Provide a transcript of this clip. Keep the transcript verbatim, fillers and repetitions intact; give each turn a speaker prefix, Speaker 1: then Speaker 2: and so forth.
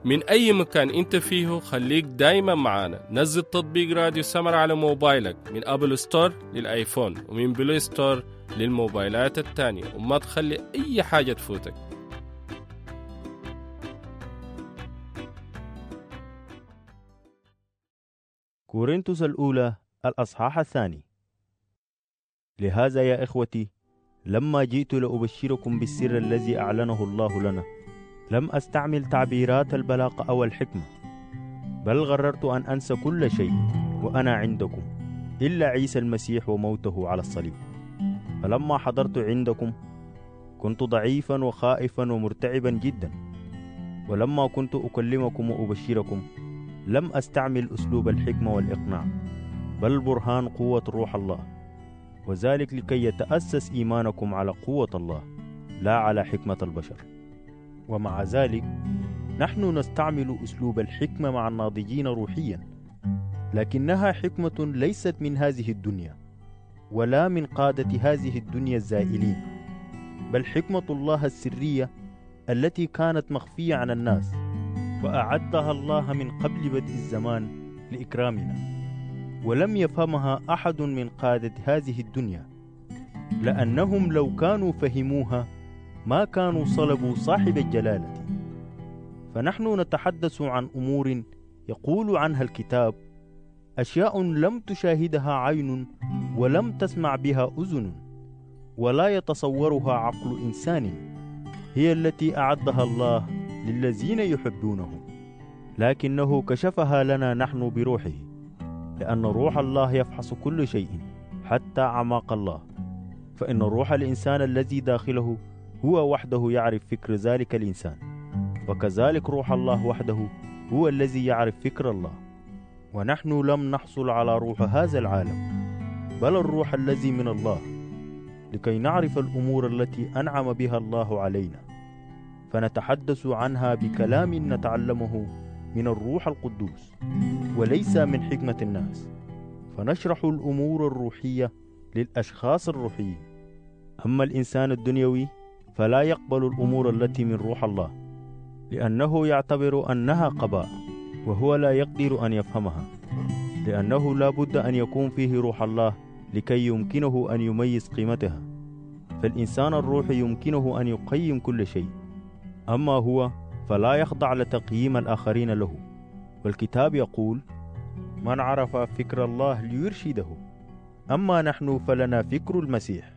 Speaker 1: من أي مكان أنت فيه. خليك دايما معانا. نزل تطبيق راديو سمر على موبايلك من أبل ستور للآيفون ومن بلاي ستور للموبايلات التانية، وما تخلي أي حاجة تفوتك.
Speaker 2: كورنثوس الأولى الأصحاح الثاني. لهذا يا إخوتي، لما جئت لأبشركم بالسر الذي أعلنه الله لنا، لم أستعمل تعبيرات البلاغة أو الحكمة، بل غررت أن أنسى كل شيء وأنا عندكم إلا عيسى المسيح وموته على الصليب. فلما حضرت عندكم كنت ضعيفا وخائفا ومرتعبا جدا، ولما كنت أكلمكم وأبشركم لم أستعمل أسلوب الحكمة والإقناع، بل برهان قوة روح الله، وذلك لكي يتأسس إيمانكم على قوة الله لا على حكمة البشر. ومع ذلك نحن نستعمل أسلوب الحكمة مع الناضجين روحيا، لكنها حكمة ليست من هذه الدنيا ولا من قادة هذه الدنيا الزائلين، بل حكمة الله السرية التي كانت مخفية عن الناس، وأعدها الله من قبل بدء الزمان لإكرامنا، ولم يفهمها أحد من قادة هذه الدنيا، لأنهم لو كانوا فهموها ما كانوا صلبوا صاحب الجلالة. فنحن نتحدث عن أمور يقول عنها الكتاب: أشياء لم تشاهدها عين ولم تسمع بها أذن ولا يتصورها عقل إنسان، هي التي أعدها الله للذين يحبونه، لكنه كشفها لنا نحن بروحه، لأن روح الله يفحص كل شيء حتى أعماق الله، فإن روح الإنسان الذي داخله هو وحده يعرف فكر ذلك الإنسان، وكذلك روح الله وحده هو الذي يعرف فكر الله. ونحن لم نحصل على روح هذا العالم، بل الروح الذي من الله، لكي نعرف الأمور التي أنعم بها الله علينا، فنتحدث عنها بكلام نتعلمه من الروح القدوس وليس من حكمة الناس، فنشرح الأمور الروحية للأشخاص الروحيين. أما الإنسان الدنيوي فلا يقبل الأمور التي من روح الله، لأنه يعتبر أنها قباء، وهو لا يقدر أن يفهمها، لأنه لا بد أن يكون فيه روح الله لكي يمكنه أن يميز قيمتها. فالإنسان الروحي يمكنه أن يقيم كل شيء، أما هو فلا يخضع لتقييم الآخرين له. والكتاب يقول: من عرف فكر الله ليرشده. أما نحن فلنا فكر المسيح،